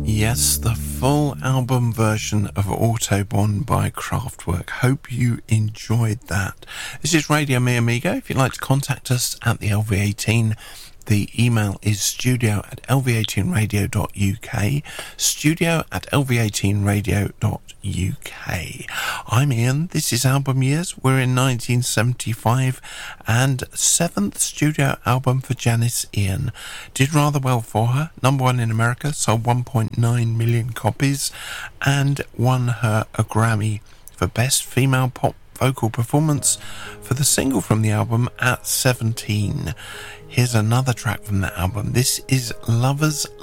Yes, the full album version of Autobahn by Kraftwerk. Hope you enjoyed that. This is Radio Mi Amigo. If you'd like to contact us at the LV18, the email is studio@lv18radio.uk, studio@lv18radio.uk. I'm Ian. This is Album Years. We're in 1975, and 7th studio album for Janis Ian. Did rather well for her. Number 1 in America, sold 1.9 million copies, and won her a Grammy for Best Female Pop Vocal Performance for the single from the album at 17. Here's another track from that album. This is Lovers